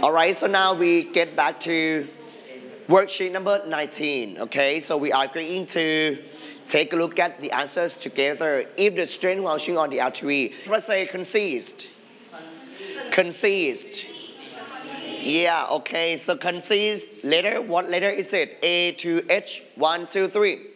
All right, so now we get back to worksheet number 19. Okay, so we are going to take a look at the answers together. If the student watching on the LTV, let's say consist. Consist. Yeah, okay, so consist letter, what letter is it? A to H, 1, 2, 3.